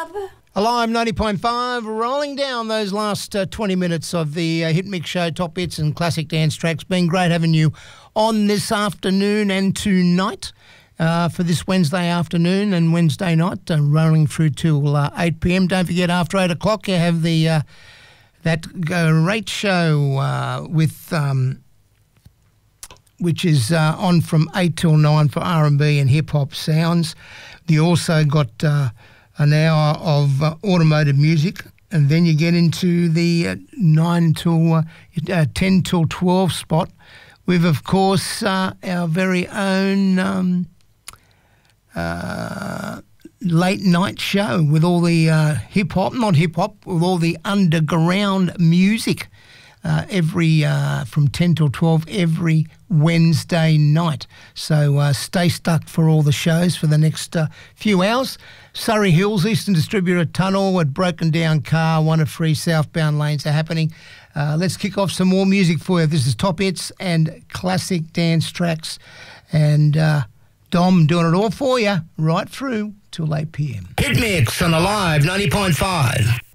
Alive 90.5, rolling down those last 20 minutes of the Hit Mix Show, top hits and classic dance tracks. Been great having you on this afternoon and tonight for this Wednesday afternoon and Wednesday night, rolling through till 8 p.m. Don't forget, after 8 o'clock, you have the that great show with which is on from 8 till 9 for R&B and hip-hop sounds. You also got an hour of automotive music, and then you get into the 10 till 12 spot with, of course, our very own late night show with all the with all the underground music every from 10 till 12 every Wednesday night. So stay stuck for all the shows for the next few hours. Surrey Hills, Eastern Distributor Tunnel at Broken Down Car, 1 of 3 southbound lanes are happening. Let's kick off some more music for you. This is top hits and classic dance tracks, and Dom doing it all for you right through till 8 p.m. Hit Mix on Alive 90.5.